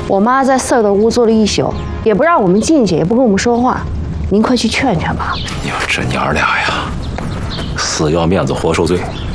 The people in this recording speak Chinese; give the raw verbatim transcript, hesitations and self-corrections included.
我妈在四儿的屋坐了一宿，也不让我们进去，也不跟我们说话。您快去劝劝吧。 你说这娘儿俩呀，死要面子活受罪。